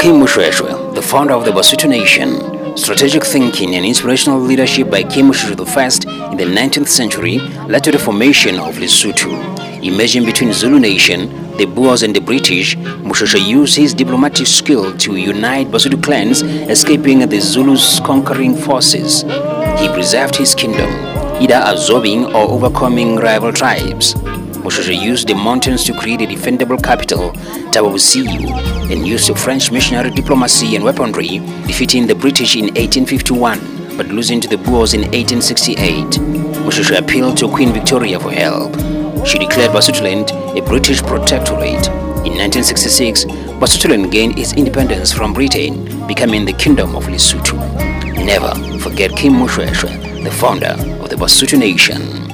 Kim Moshweshwe, the founder of the Basotho Nation. Strategic thinking and inspirational leadership by Kim Moshweshwe I in the 19th century led to the formation of Lesotho. Emerging between Zulu Nation, the Boers and the British, Moshweshwe used his diplomatic skill to unite Basotho clans, escaping the Zulus' conquering forces. He preserved his kingdom, either absorbing or overcoming rival tribes. Moshweshwe used the mountains to create a defendable capital, Taba Bosiu, and used the French missionary diplomacy and weaponry, defeating the British in 1851, but losing to the Boers in 1868. Moshweshwe appealed to Queen Victoria for help. She declared Basotholand a British protectorate. In 1966, Basotholand gained its independence from Britain, becoming the Kingdom of Lesotho. Never forget Kim Moshweshwe, the founder of the Basotho Nation.